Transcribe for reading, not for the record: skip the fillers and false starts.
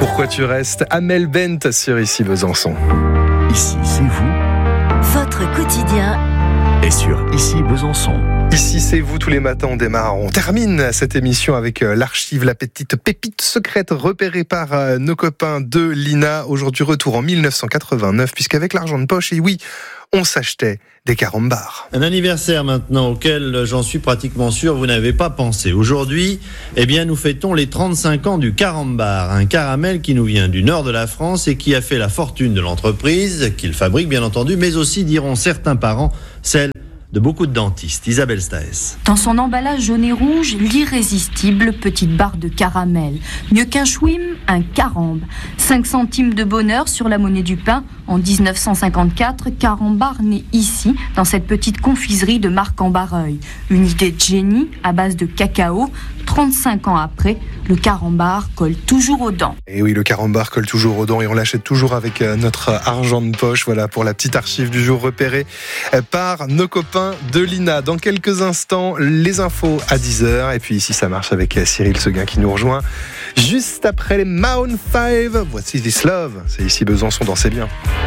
Pourquoi tu restes? Amel Bent sur Ici Besançon. Ici, c'est vous. Votre quotidien Et sur Ici Besançon. Ici, c'est vous, tous les matins, on termine cette émission avec l'archive, la petite pépite secrète repérée par nos copains de l'INA. Aujourd'hui, retour en 1989, puisqu'avec l'argent de poche, et oui, on s'achetait des carambars. Un anniversaire maintenant auquel, j'en suis pratiquement sûr, vous n'avez pas pensé. Aujourd'hui, nous fêtons les 35 ans du carambar, un caramel qui nous vient du nord de la France et qui a fait la fortune de l'entreprise, qu'il fabrique bien entendu, mais aussi, diront certains parents, celle de beaucoup de dentistes. Isabelle Staes. Dans son emballage jaune et rouge, l'irrésistible petite barre de caramel. Mieux qu'un chouim, un carambe. 5 centimes de bonheur sur la monnaie du pain. En 1954, Carambar naît ici, dans cette petite confiserie de Marc-en-Barreuil. Une idée de génie à base de cacao. 35 ans après, le carambar colle toujours aux dents. Et oui, le carambar colle toujours aux dents et on l'achète toujours avec notre argent de poche. Voilà pour la petite archive du jour repérée par nos copains de l'INA. Dans quelques instants, les infos à 10h. Et puis ici, ça marche avec Cyril Seguin qui nous rejoint juste après les Maroon 5. Voici This Love. C'est Ici Besançon, dansez bien.